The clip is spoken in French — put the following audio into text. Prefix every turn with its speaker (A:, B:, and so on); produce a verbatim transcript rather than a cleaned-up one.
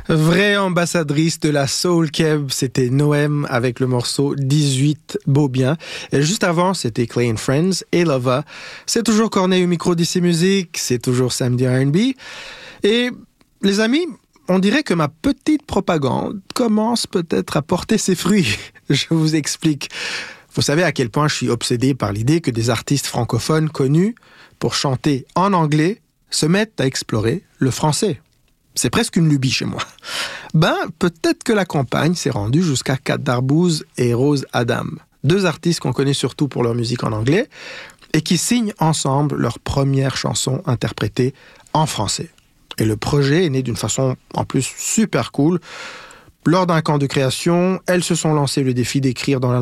A: Vraie ambassadrice de la soul keb, c'était Noem avec le morceau dix-huit Beau Bien. Et juste avant, c'était Clay and Friends et Lova. C'est toujours Corneille au micro d'I C Musique, c'est toujours Samedi R and B. Et les amis, on dirait que ma petite propagande commence peut-être à porter ses fruits. Je vous explique. Vous savez à quel point je suis obsédé par l'idée que des artistes francophones connus pour chanter en anglais se mettent à explorer le français. C'est presque une lubie chez moi. Ben, peut-être que la campagne s'est rendue jusqu'à Kat Darbouze et Rose Adam, deux artistes qu'on connaît surtout pour leur musique en anglais et qui signent ensemble leur première chanson interprétée en français. Et le projet est né d'une façon en plus super cool. Lors d'un camp de création, elles se sont lancées le défi d'écrire dans la